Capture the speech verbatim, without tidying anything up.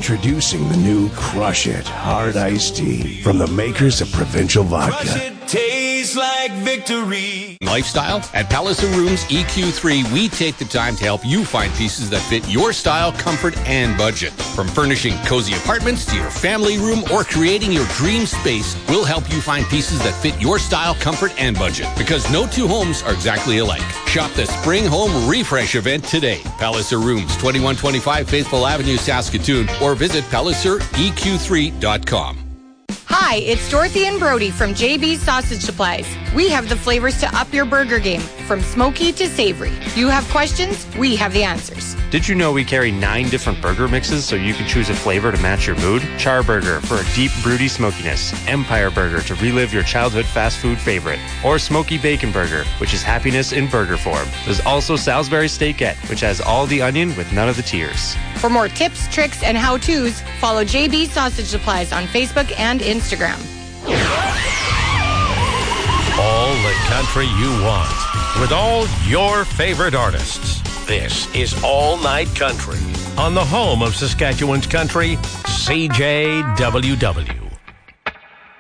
Introducing the new Crush It Hard Iced Tea from the makers of Provincial Vodka. Crush it, tastes like victory. Lifestyle? At Palliser Rooms E Q three, we take the time to help you find pieces that fit your style, comfort, and budget. From furnishing cozy apartments to your family room or creating your dream space, we'll help you find pieces that fit your style, comfort, and budget. Because no two homes are exactly alike. Shop the Spring Home Refresh event today. Palliser Rooms, twenty-one twenty-five Faithful Avenue, Saskatoon, or visit palliser e q three dot com. Hi, it's Dorothy and Brody from J B's Sausage Supplies. We have the flavors to up your burger game, from smoky to savory. You have questions, we have the answers. Did you know we carry nine different burger mixes so you can choose a flavor to match your mood? Char Burger for a deep, broody smokiness. Empire Burger to relive your childhood fast food favorite. Or Smoky Bacon Burger, which is happiness in burger form. There's also Salisbury Steakette, which has all the onion with none of the tears. For more tips, tricks, and how-tos, follow J B's Sausage Supplies on Facebook and Instagram. All the country you want, with all your favorite artists. This is All Night Country on the home of Saskatchewan's country, C J W W.